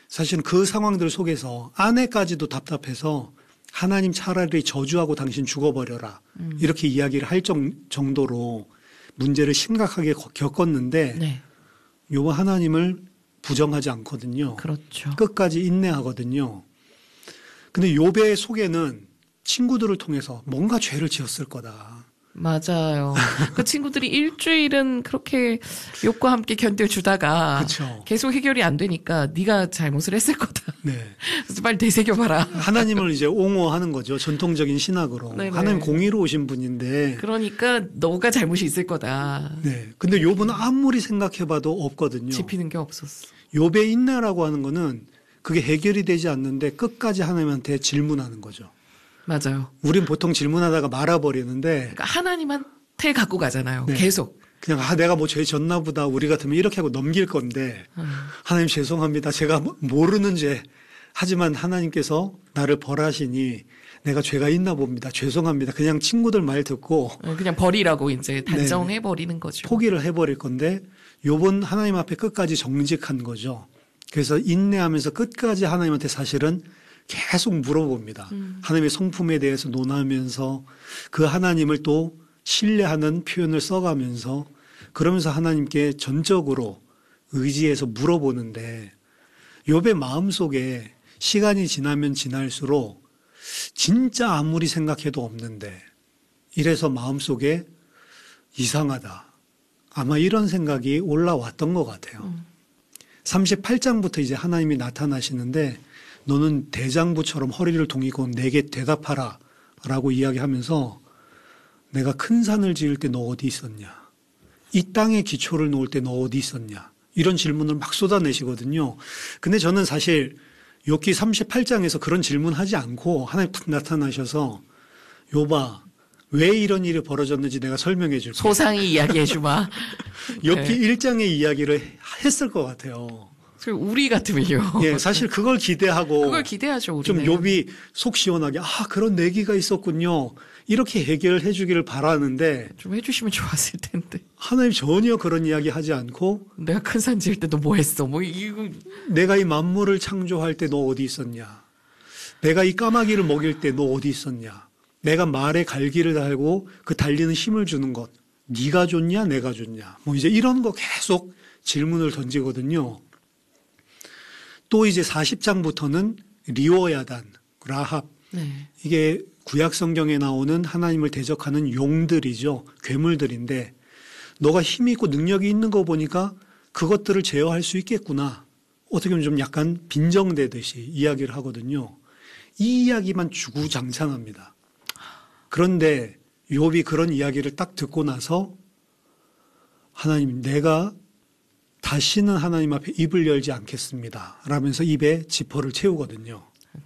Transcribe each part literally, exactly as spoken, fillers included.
사실은 그 상황들 속에서 아내까지도 답답해서 하나님 차라리 저주하고 당신 죽어버려라. 음. 이렇게 이야기를 할 정, 정도로 문제를 심각하게 겪었는데 네. 욥은 하나님을 부정하지 않거든요. 그렇죠. 끝까지 인내하거든요. 근데 욥의 속에는 친구들을 통해서 뭔가 죄를 지었을 거다. 맞아요. 그 친구들이 일주일은 그렇게 욥과 함께 견뎌주다가 그렇죠. 계속 해결이 안 되니까 네가 잘못을 했을 거다. 네. 그래서 빨리 되새겨봐라. 하나님을 이제 옹호하는 거죠. 전통적인 신학으로. 네네. 하나님 공의로우신 분인데. 그러니까 너가 잘못이 있을 거다. 네. 근데 욥은 아무리 생각해봐도 없거든요. 짚히는 게 없었어. 욥의 인내라고 하는 거는 그게 해결이 되지 않는데 끝까지 하나님한테 질문하는 거죠. 맞아요. 우린 보통 질문하다가 말아버리는데. 그러니까 하나님한테 갖고 가잖아요. 네. 계속. 그냥 아 내가 뭐 죄 졌나 보다 우리 같으면 이렇게 하고 넘길 건데 음. 하나님 죄송합니다. 제가 모르는 죄. 하지만 하나님께서 나를 벌하시니 내가 죄가 있나 봅니다. 죄송합니다. 그냥 친구들 말 듣고 그냥 버리라고 이제 단정해 네. 버리는 거죠. 포기를 해버릴 건데 욥은 하나님 앞에 끝까지 정직한 거죠. 그래서 인내하면서 끝까지 하나님한테 사실은 계속 물어봅니다. 음. 하나님의 성품에 대해서 논하면서 그 하나님을 또 신뢰하는 표현을 써가면서 그러면서 하나님께 전적으로 의지해서 물어보는데 욥의 마음속에 시간이 지나면 지날수록 진짜 아무리 생각해도 없는데 이래서 마음속에 이상하다. 아마 이런 생각이 올라왔던 것 같아요. 음. 삼십팔 장부터 이제 하나님이 나타나시는데 너는 대장부처럼 허리를 동이고 내게 대답하라 라고 이야기하면서 내가 큰 산을 지을 때 너 어디 있었냐? 이 땅에 기초를 놓을 때 너 어디 있었냐? 이런 질문을 막 쏟아내시거든요. 근데 저는 사실 욥기 삼십팔 장에서 그런 질문하지 않고 하나님 탁 나타나셔서 욥아 왜 이런 일이 벌어졌는지 내가 설명해 줄게. 소상히 이야기해 주마. 욥기 네. 일 장의 이야기를 했을 것 같아요. 우리 같으면요. 예, 사실 그걸 기대하고. 그걸 기대하죠, 우리는. 좀 욥이 속 시원하게, 아, 그런 내기가 있었군요. 이렇게 해결해 주기를 바라는데. 좀 해주시면 좋았을 텐데. 하나님 전혀 그런 이야기 하지 않고. 내가 큰 산 지을 때 너 뭐 했어? 뭐, 이거. 내가 이 만물을 창조할 때 너 어디 있었냐? 내가 이 까마귀를 먹일 때 너 어디 있었냐? 내가 말에 갈기를 달고 그 달리는 힘을 주는 것. 네가 줬냐? 내가 줬냐? 뭐 이제 이런 거 계속 질문을 던지거든요. 또 이제 사십 장부터는 리워야단, 라합. 네. 이게 구약 성경에 나오는 하나님을 대적하는 용들이죠. 괴물들인데 너가 힘이 있고 능력이 있는 거 보니까 그것들을 제어할 수 있겠구나. 어떻게 보면 좀 약간 빈정대듯이 이야기를 하거든요. 이 이야기만 주구장창합니다. 그런데 욥이 그런 이야기를 딱 듣고 나서 하나님 내가 다시는 하나님 앞에 입을 열지 않겠습니다. 라면서 입에 지퍼를 채우거든요.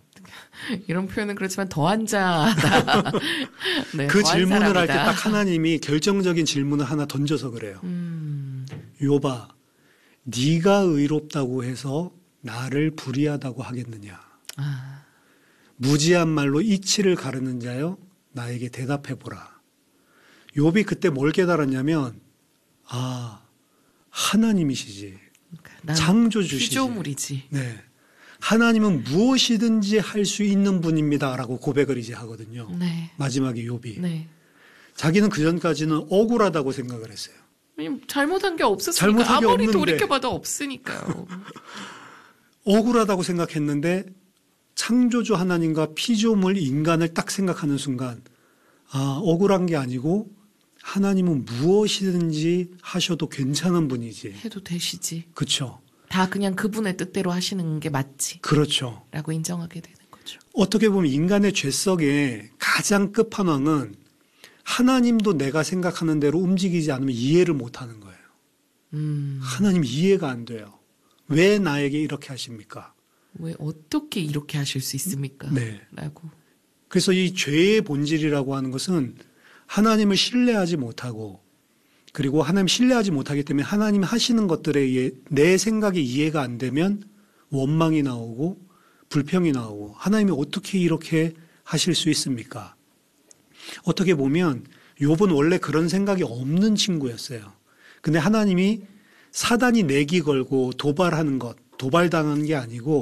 이런 표현은 그렇지만 더 한자하다. 네, 그 질문을 할 때 딱 하나님이 결정적인 질문을 하나 던져서 그래요. 음. 욥아, 네가 의롭다고 해서 나를 불의하다고 하겠느냐. 아. 무지한 말로 이치를 가르는 자여 나에게 대답해보라. 욥이 그때 뭘 깨달았냐면 아 하나님이시지. 창조주시지. 피조물이지. 네. 하나님은 무엇이든지 할 수 있는 분입니다라고 고백을 이제 하거든요. 네. 마지막에 욥이. 네. 자기는 그전까지는 억울하다고 생각을 했어요. 잘못한 게 없었으니까. 잘못한 게 아무리 없는데. 돌이켜봐도 없으니까요. 억울하다고 생각했는데 창조주 하나님과 피조물 인간을 딱 생각하는 순간 아 억울한 게 아니고 하나님은 무엇이든지 하셔도 괜찮은 분이지. 해도 되시지. 그렇죠. 다 그냥 그분의 뜻대로 하시는 게 맞지. 그렇죠. 라고 인정하게 되는 거죠. 어떻게 보면 인간의 죄성의 가장 끝판왕은 하나님도 내가 생각하는 대로 움직이지 않으면 이해를 못하는 거예요. 음. 하나님 이해가 안 돼요. 왜 나에게 이렇게 하십니까? 왜 어떻게 이렇게 하실 수 있습니까? 네. 라고. 그래서 이 죄의 본질이라고 하는 것은 하나님을 신뢰하지 못하고 그리고 하나님 신뢰하지 못하기 때문에 하나님 하시는 것들에 의해 내 생각이 이해가 안 되면 원망이 나오고 불평이 나오고 하나님이 어떻게 이렇게 하실 수 있습니까? 어떻게 보면 욥은 원래 그런 생각이 없는 친구였어요. 근데 하나님이 사단이 내기 걸고 도발하는 것, 도발당한 게 아니고